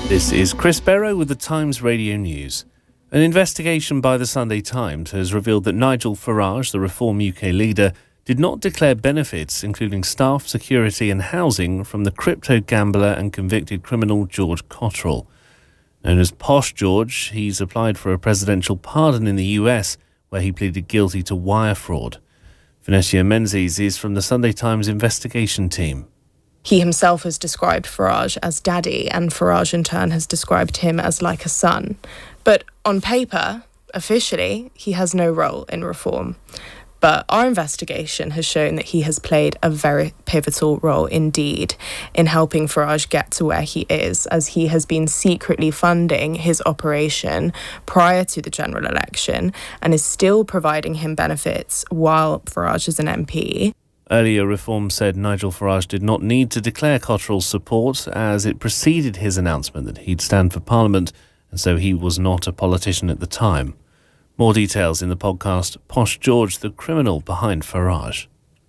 This is Chris Barrow with the Times Radio News. An investigation by the Sunday Times has revealed that Nigel Farage, the Reform UK leader, did not declare benefits, including staff, security and housing, from the crypto gambler and convicted criminal George Cottrell. Known as Posh George, he's applied for a presidential pardon in the US, where he pleaded guilty to wire fraud. Vanessa Menzies is from the Sunday Times investigation team. He himself has described Farage as daddy, and Farage in turn has described him as like a son. But on paper, officially, he has no role in reform. But our investigation has shown that he has played a very pivotal role indeed in helping Farage get to where he is, as he has been secretly funding his operation prior to the general election and is still providing him benefits while Farage is an MP. Earlier, Reform said Nigel Farage did not need to declare Cottrell's support, as it preceded his announcement that he'd stand for Parliament, and so he was not a politician at the time. More details in the podcast Posh George, the criminal behind Farage.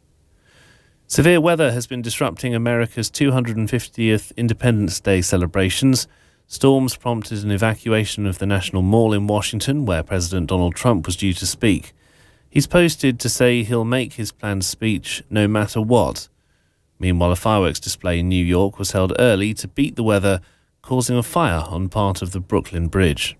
Severe weather has been disrupting America's 250th Independence Day celebrations. Storms prompted an evacuation of the National Mall in Washington, where President Donald Trump was due to speak. He's posted to say he'll make his planned speech no matter what. Meanwhile, a fireworks display in New York was held early to beat the weather, causing a fire on part of the Brooklyn Bridge.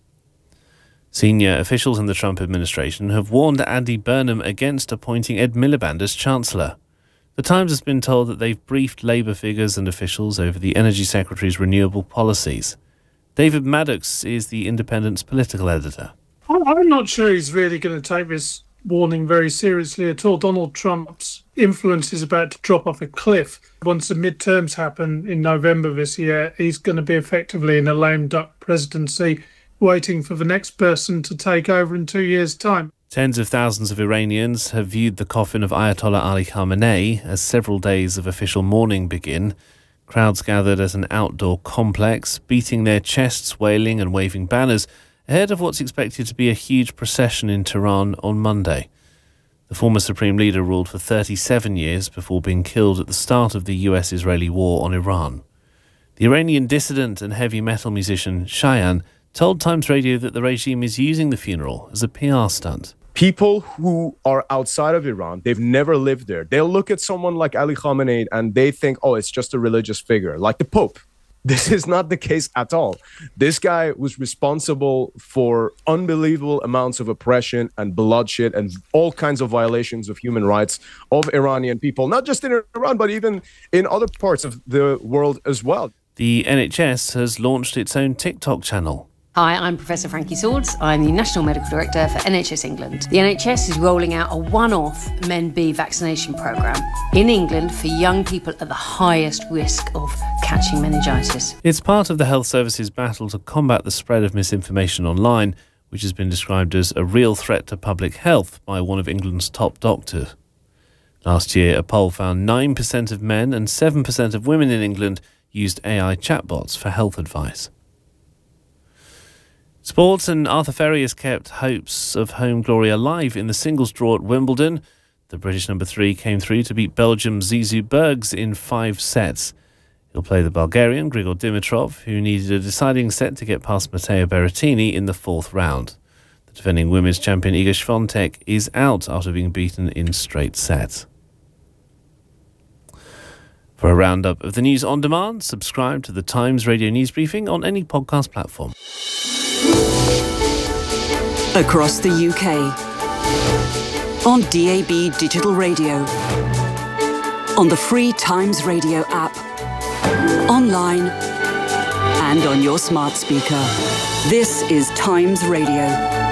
Senior officials in the Trump administration have warned Andy Burnham against appointing Ed Miliband as Chancellor. The Times has been told that they've briefed Labour figures and officials over the Energy Secretary's renewable policies. David Maddox is the Independent's political editor. I'm not sure he's really going to take this warning very seriously at all. Donald Trump's influence is about to drop off a cliff. Once the midterms happen in November this year, he's going to be effectively in a lame duck presidency, waiting for the next person to take over in 2 years' time. Tens of thousands of Iranians have viewed the coffin of Ayatollah Ali Khamenei as several days of official mourning begin. Crowds gathered at an outdoor complex, beating their chests, wailing and waving banners, ahead of what's expected to be a huge procession in Tehran on Monday. The former supreme leader ruled for 37 years before being killed at the start of the US-Israeli war on Iran. The Iranian dissident and heavy metal musician Shayan told Times Radio that the regime is using the funeral as a PR stunt. People who are outside of Iran, they've never lived there. They'll look at someone like Ali Khamenei and they think, oh, it's just a religious figure, like the Pope. This is not the case at all. This guy was responsible for unbelievable amounts of oppression and bloodshed and all kinds of violations of human rights of Iranian people, not just in Iran, but even in other parts of the world as well. The NHS has launched its own TikTok channel. Hi, I'm Professor Frankie Swords. I'm the National Medical Director for NHS England. The NHS is rolling out a one-off Men B vaccination programme in England for young people at the highest risk of catching meningitis. It's part of the health service's battle to combat the spread of misinformation online, which has been described as a real threat to public health by one of England's top doctors. Last year, a poll found 9% of men and 7% of women in England used AI chatbots for health advice. Sports, and Arthur Ferry has kept hopes of home glory alive in the singles draw at Wimbledon. The British number 3 came through to beat Belgium's Zizou Bergs in 5 sets. He'll play the Bulgarian Grigor Dimitrov, who needed a deciding set to get past Matteo Berrettini in the 4th round. The defending women's champion Iga Swiatek is out after being beaten in straight sets. For a roundup of the news on demand, subscribe to the Times Radio News Briefing on any podcast platform. Across the UK, on DAB Digital Radio, on the free Times Radio app, online, and on your smart speaker. This is Times Radio.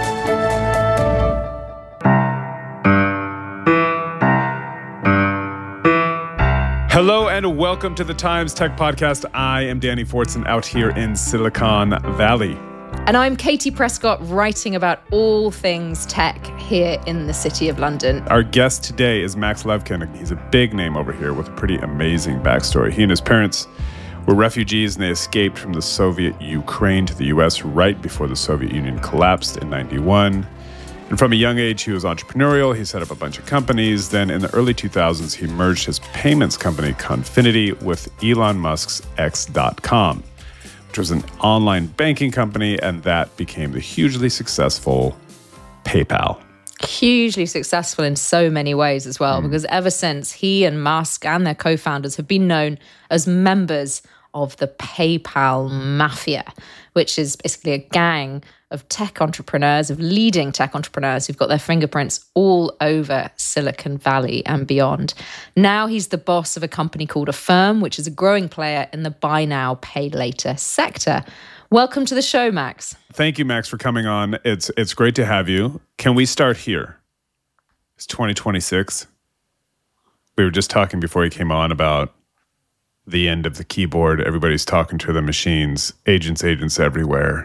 Hello and welcome to the Times Tech Podcast. I am Danny Fortson out here in Silicon Valley. And I'm Katie Prescott, writing about all things tech here in the City of London. Our guest today is Max Levchin. He's a big name over here with a pretty amazing backstory. He and his parents were refugees and they escaped from the Soviet Ukraine to the US right before the Soviet Union collapsed in '91. And from a young age, he was entrepreneurial. He set up a bunch of companies. Then in the early 2000s, he merged his payments company, Confinity, with Elon Musk's X.com. which was an online banking company, and that became the hugely successful PayPal. Hugely successful in so many ways as well, because ever since, he and Musk and their co-founders have been known as members of the PayPal Mafia, which is basically a gang of tech entrepreneurs, of leading tech entrepreneurs who've got their fingerprints all over Silicon Valley and beyond. Now he's the boss of a company called Affirm, which is a growing player in the buy now, pay later sector. Welcome to the show, Max. Thank you, Max, for coming on. It's great to have you. Can we start here? It's 2026. We were just talking before you came on about the end of the keyboard. Everybody's talking to the machines, agents everywhere.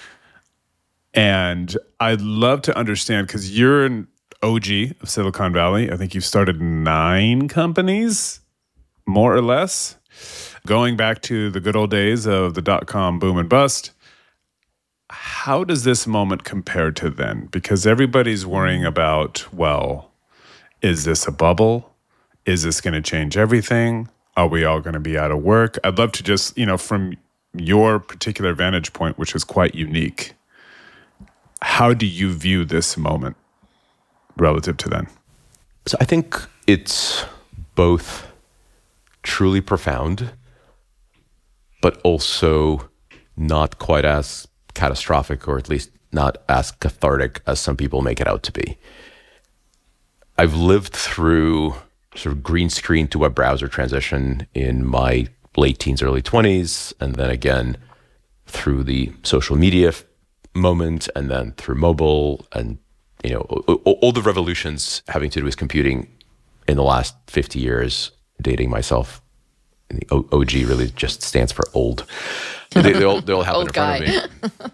And I'd love to understand, because you're an OG of Silicon Valley. I think you've started 9 companies, more or less, going back to the good old days of the dot-com boom and bust. How does this moment compare to then? Because everybody's worrying about, well, is this a bubble? Is this going to change everything? Are we all going to be out of work? I'd love to just, from your particular vantage point, which is quite unique, how do you view this moment relative to then? So I think it's both truly profound, but also not quite as catastrophic, or at least not as cathartic as some people make it out to be. I've lived through sort of green screen to web browser transition in my late teens, early 20s, and then again through the social media moment, and then through mobile, and all the revolutions having to do with computing in the last 50 years, dating myself. And the OG really just stands for old. They all happen Old in front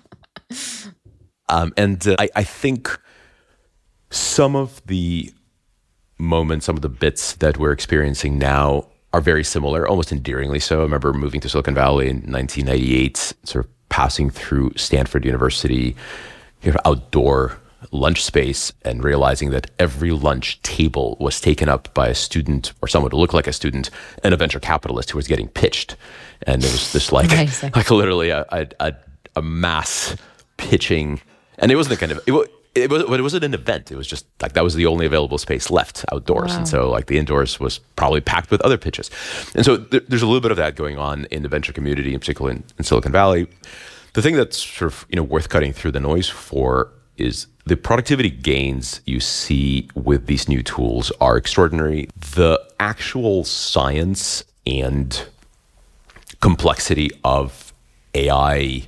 of me. I think some of the moments, some of the bits that we're experiencing now are very similar, almost endearingly so. I remember moving to Silicon Valley in 1998, sort of passing through Stanford University, outdoor lunch space, and realizing that every lunch table was taken up by a student or someone who looked like a student and a venture capitalist who was getting pitched. And there was this like literally a mass pitching, and it wasn't the kind of, it wasn't an event. It was just like that was the only available space left outdoors. Wow. And so like the indoors was probably packed with other pitches. And so there's a little bit of that going on in the venture community, in particular in Silicon Valley. The thing that's sort of worth cutting through the noise for is the productivity gains you see with these new tools are extraordinary. The actual science and complexity of AI,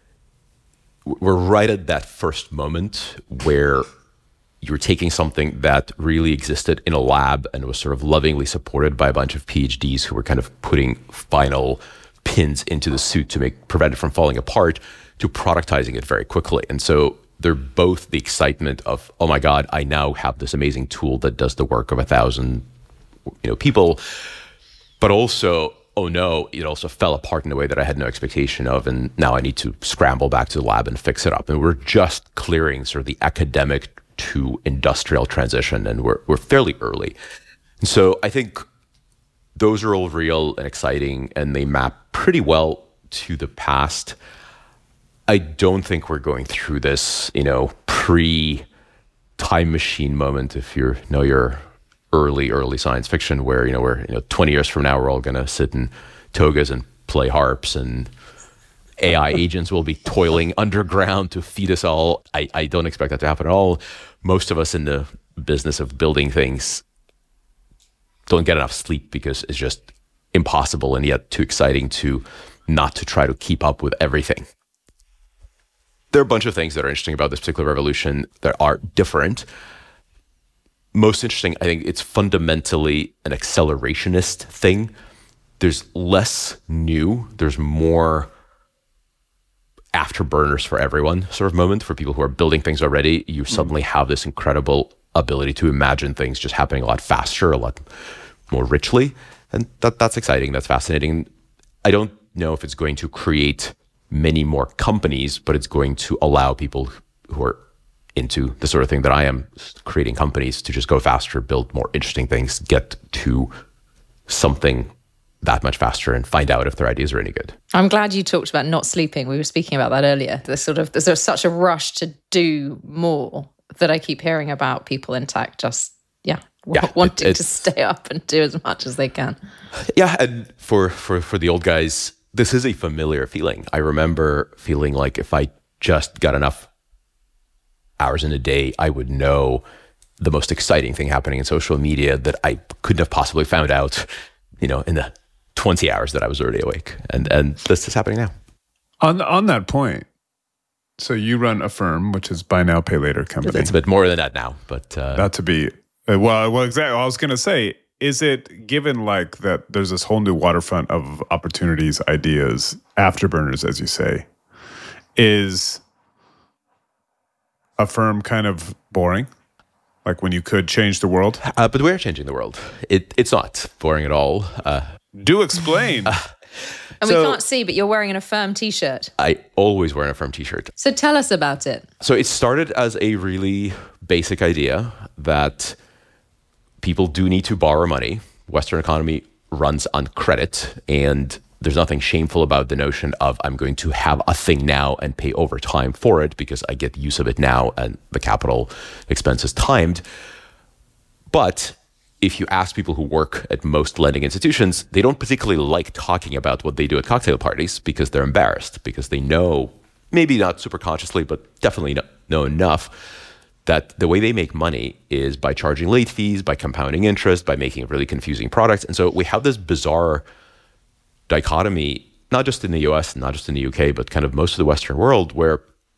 we're right at that first moment where you're taking something that really existed in a lab and was sort of lovingly supported by a bunch of PhDs who were kind of putting final pins into the suit to prevent it from falling apart, to productizing it very quickly. And so they're both the excitement of, oh my God, I now have this amazing tool that does the work of 1,000 people, but also, oh no, it also fell apart in a way that I had no expectation of, and now I need to scramble back to the lab and fix it up. And we're just clearing sort of the academic to industrial transition, and we're fairly early. And so I think those are all real and exciting, and they map pretty well to the past. I don't think we're going through this, pre-time machine moment, if you're your early science fiction, where we're 20 years from now we're all going to sit in togas and play harps, and AI agents will be toiling underground to feed us all. I don't expect that to happen at all. Most of us in the business of building things don't get enough sleep because it's just impossible and yet too exciting to not to try to keep up with everything. There are a bunch of things that are interesting about this particular revolution that are different. Most interesting, I think it's fundamentally an accelerationist thing. There's less new, there's more afterburners for everyone sort of moment. For people who are building things already, you suddenly have this incredible ability to imagine things just happening a lot faster, a lot more richly. And that's exciting, that's fascinating. I don't know if it's going to create many more companies, but it's going to allow people who are into the sort of thing that I am, creating companies, to just go faster, build more interesting things, get to something that much faster and find out if their ideas are any good. I'm glad you talked about not sleeping. We were speaking about that earlier. There's such a rush to do more that I keep hearing about people in tech wanting to stay up and do as much as they can. Yeah, and for the old guys, this is a familiar feeling. I remember feeling like if I just got enough hours in a day, I would know the most exciting thing happening in social media that I couldn't have possibly found out, in the 20 hours that I was already awake. And this is happening now. On that point, so you run Affirm, which is buy now, pay later company. It's a bit more than that now, but not to be well, exactly. I was going to say, is it given like that? There's this whole new waterfront of opportunities, ideas, afterburners, as you say. Is Affirm kind of boring? Like when you could change the world? But we're changing the world. It's not boring at all. Do explain. And we can't see, but you're wearing an Affirm t-shirt. I always wear an Affirm t-shirt. So tell us about it. So it started as a really basic idea that people do need to borrow money. Western economy runs on credit, and there's nothing shameful about the notion of I'm going to have a thing now and pay over time for it because I get use of it now and the capital expense is timed. But if you ask people who work at most lending institutions, they don't particularly like talking about what they do at cocktail parties because they're embarrassed, because they know, maybe not super consciously, but definitely know enough that the way they make money is by charging late fees, by compounding interest, by making really confusing products. And so we have this bizarre dichotomy, not just in the US, not just in the UK, but kind of most of the Western world, where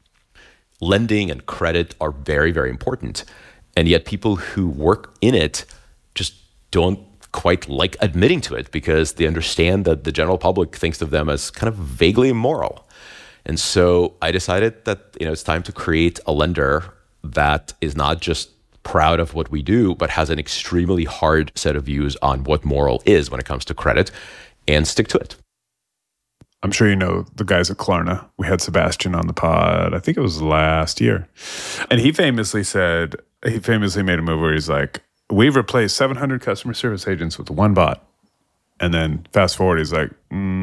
lending and credit are very, very important. And yet people who work in it just don't quite like admitting to it because they understand that the general public thinks of them as kind of vaguely immoral. And so I decided that it's time to create a lender that is not just proud of what we do, but has an extremely hard set of views on what moral is when it comes to credit, and stick to it. I'm sure you know the guys at Klarna. We had Sebastian on the pod, I think it was last year. And he famously made a move where he's like, we've replaced 700 customer service agents with one bot. And then fast forward, he's like,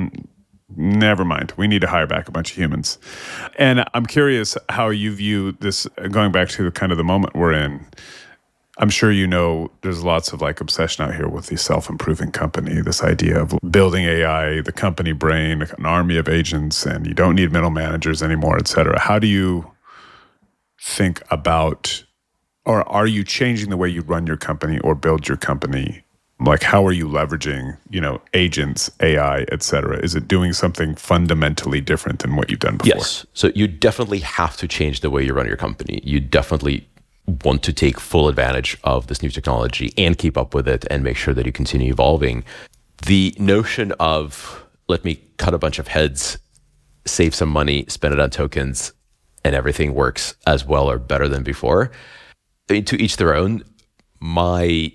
never mind. We need to hire back a bunch of humans. And I'm curious how you view this, going back to kind of the moment we're in. I'm sure there's lots of obsession out here with the self-improving company, this idea of building AI, the company brain, an army of agents, and you don't need middle managers anymore, et cetera. How do you think about, or are you changing the way you run your company or build your company? Like, how are you leveraging, agents, AI, et cetera? Is it doing something fundamentally different than what you've done before? Yes. So you definitely have to change the way you run your company. You definitely want to take full advantage of this new technology and keep up with it and make sure that you continue evolving. The notion of, let me cut a bunch of heads, save some money, spend it on tokens, and everything works as well or better than before. I mean, to each their own. My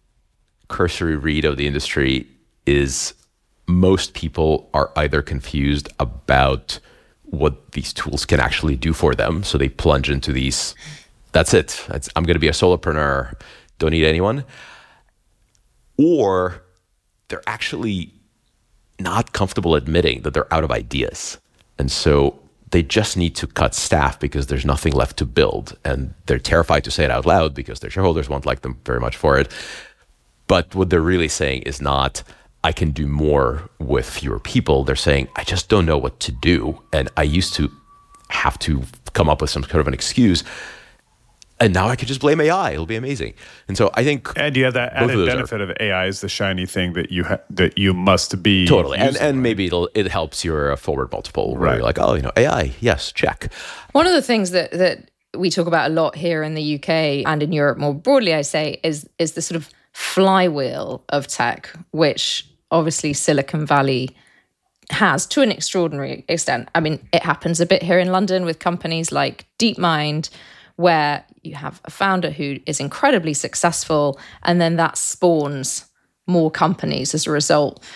cursory read of the industry is most people are either confused about what these tools can actually do for them. So they plunge into these, that's it. I'm going to be a solopreneur, don't need anyone. Or they're actually not comfortable admitting that they're out of ideas. And so they just need to cut staff because there's nothing left to build. And they're terrified to say it out loud because their shareholders won't like them very much for it. But what they're really saying is not, I can do more with fewer people. They're saying, I just don't know what to do. And I used to have to come up with some kind of an excuse. And now I could just blame AI. It'll be amazing. And so I think, and you have that added benefit of AI is the shiny thing that you must be totally. And maybe it helps your forward multiple, where you're like, AI, yes, check. One of the things that we talk about a lot here in the UK and in Europe more broadly, I say, is the sort of flywheel of tech, which obviously Silicon Valley has to an extraordinary extent. I mean, it happens a bit here in London with companies like DeepMind, where you have a founder who is incredibly successful, and then that spawns more companies as a result.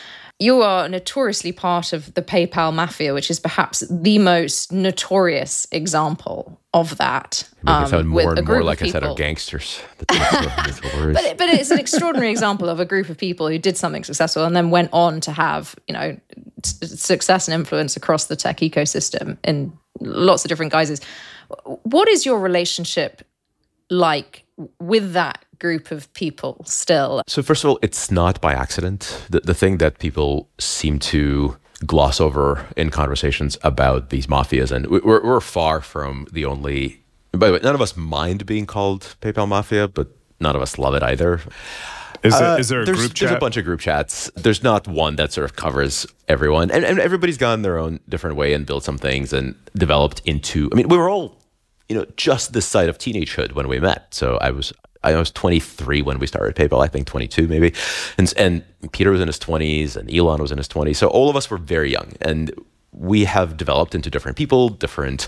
you are notoriously part of the PayPal mafia, which is perhaps the most notorious example of that. Make it sound more with and more like a set of gangsters. But it's an extraordinary example of a group of people who did something successful and then went on to have, success and influence across the tech ecosystem in lots of different guises. What is your relationship like with that group of people still? So first of all, it's not by accident. The thing that people seem to gloss over in conversations about these mafias, and we're far from the only, by the way, none of us mind being called PayPal Mafia, but none of us love it either. Is there a group chat? There's a bunch of group chats. There's not one that sort of covers everyone. And everybody's gone their own different way and built some things and developed into, we were all, just this side of teenagehood when we met. So I was 23 when we started PayPal, I think 22 maybe. And Peter was in his 20s and Elon was in his 20s. So all of us were very young. And we have developed into different people, different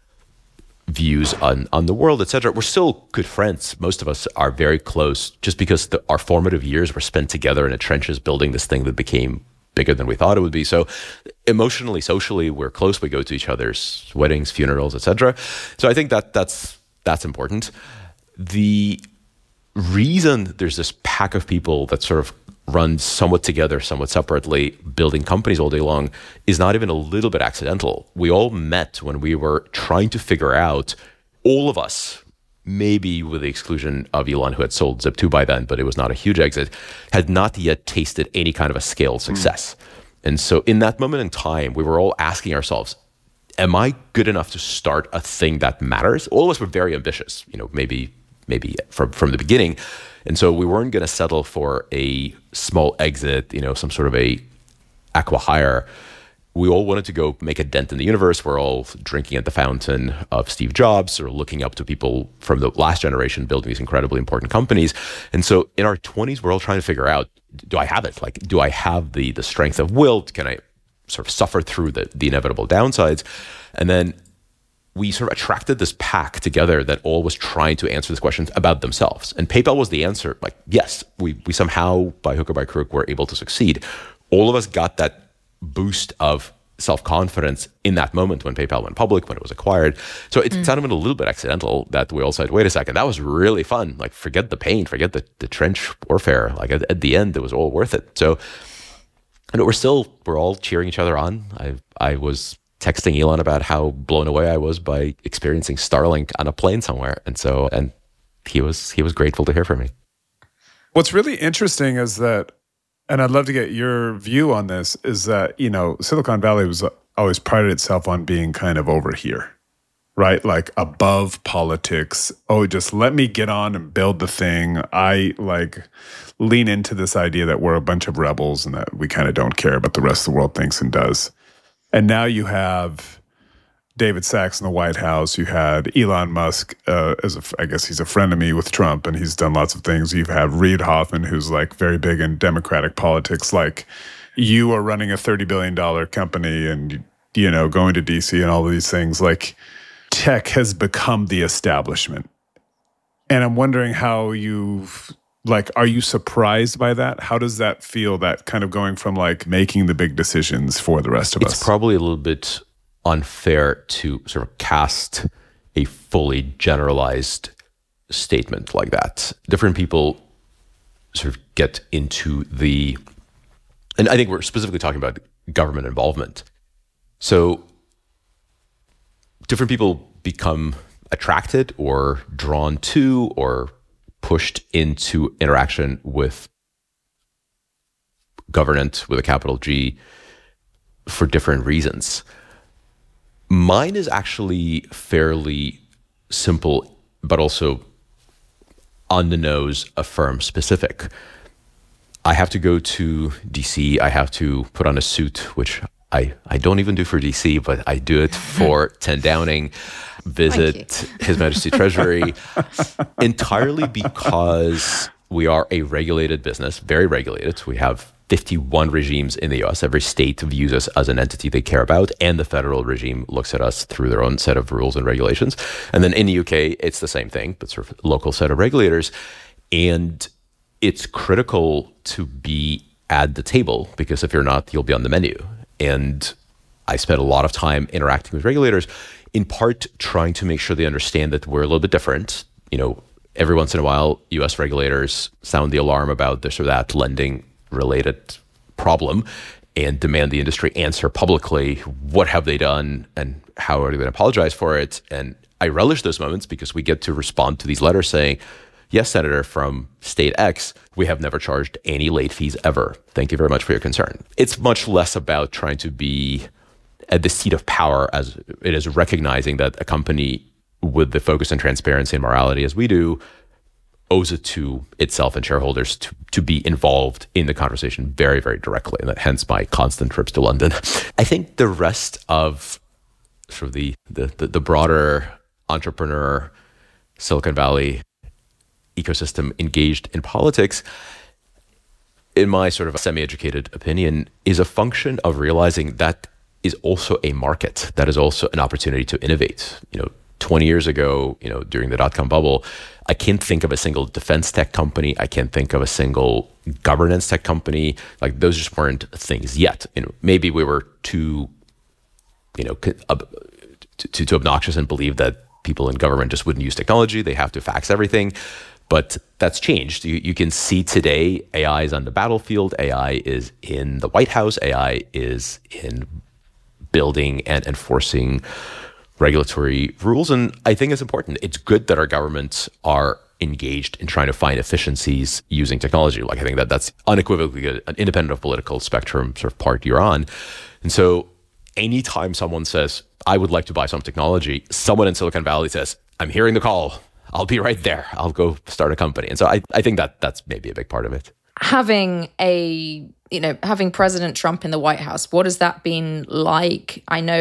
views on the world, etc. We're still good friends. Most of us are very close just because our formative years were spent together in the trenches building this thing that became bigger than we thought it would be. So emotionally, socially, we're close. We go to each other's weddings, funerals, etc. So I think that's important. The reason there's this pack of people that sort of run somewhat together, somewhat separately, building companies all day long is not even a little bit accidental. We all met when we were trying to figure out, all of us, maybe with the exclusion of Elon, who had sold Zip2 by then, but it was not a huge exit, had not yet tasted any kind of a scaled success. And so in that moment in time, we were all asking ourselves, am I good enough to start a thing that matters? All of us were very ambitious, maybe from the beginning. And so we weren't going to settle for a small exit, some sort of a acqui-hire. We all wanted to go make a dent in the universe. We're all drinking at the fountain of Steve Jobs or looking up to people from the last generation building these incredibly important companies. And so in our 20s, we're all trying to figure out, do I have it? Like, do I have the strength of will? Can I sort of suffer through the inevitable downsides? And then we sort of attracted this pack together that all was trying to answer these questions about themselves. And PayPal was the answer. Like, yes, we somehow, by hook or by crook, were able to succeed. All of us got that boost of self-confidence in that moment when PayPal went public, when it was acquired. So it's not even a little bit accidental that we all said, wait a second, that was really fun. Like, forget the pain, forget the trench warfare. Like, at the end, it was all worth it. So, and we're all cheering each other on. I was texting Elon about how blown away I was by experiencing Starlink on a plane somewhere. And he was grateful to hear from me. What's really interesting is that, and I'd love to get your view on this, is that, Silicon Valley was always prided itself on being kind of over here, right? Like above politics. Oh, just let me get on and build the thing. I lean into this idea that we're a bunch of rebels and that we kind of don't care about the rest of the world thinks and does. And now you have David Sachs in the White House. You had Elon Musk, I guess he's a friend of me with Trump, and he's done lots of things. You have Reid Hoffman, who's very big in Democratic politics. Like, you are running a $30 billion company and, going to DC and all of these things. Like, tech has become the establishment. And I'm wondering how are you surprised by that? How does that feel, that kind of going from making the big decisions for the rest of us? It's probably a little bit unfair to sort of cast a fully generalized statement like that. Different people sort of get into and I think we're specifically talking about government involvement. So different people become attracted or drawn to or pushed into interaction with government with a capital G for different reasons. Mine is actually fairly simple, but also on the nose, Affirm specific. I have to go to DC. I have to put on a suit, which I don't even do for DC, but I do it for 10 Downing, visit His Majesty Treasury, entirely because we are a regulated business, very regulated. We have 51 regimes in the US. Every state views us as an entity they care about, and the federal regime looks at us through their own set of rules and regulations. And then in the UK, it's the same thing, but sort of local set of regulators. And it's critical to be at the table, because if you're not, you'll be on the menu. And I spent a lot of time interacting with regulators, in part trying to make sure they understand that we're a little bit different. You know, every once in a while, US regulators sound the alarm about this or that lending related problem and demand the industry answer publicly what have they done and how are they going to apologize for it. And I relish those moments because we get to respond to these letters saying, yes, Senator, from state X, we have never charged any late fees ever. Thank you very much for your concern. It's much less about trying to be at the seat of power as it is recognizing that a company with the focus on transparency and morality as we do owes it to itself and shareholders to be involved in the conversation very, very directly. And that hence my constant trips to London. I think the rest of sort of the broader entrepreneur Silicon Valley ecosystem engaged in politics, in my sort of semi-educated opinion, is a function of realizing that is also a market. That is also an opportunity to innovate. 20 years ago, during the dot-com bubble, I can't think of a single defense tech company. I can't think of a single governance tech company. Like, those just weren't things yet. Maybe we were too obnoxious and believed that people in government just wouldn't use technology. They have to fax everything. But that's changed. You can see today AI is on the battlefield. AI is in the White House. AI is in building and enforcing regulatory rules. And I think it's important. It's good that our governments are engaged in trying to find efficiencies using technology. Like, I think that's unequivocally an independent of political spectrum sort of part you're on. And so anytime someone says, I would like to buy some technology, someone in Silicon Valley says, I'm hearing the call. I'll be right there. I'll go start a company. And so I think that's maybe a big part of it. Having President Trump in the White House, what has that been like? I know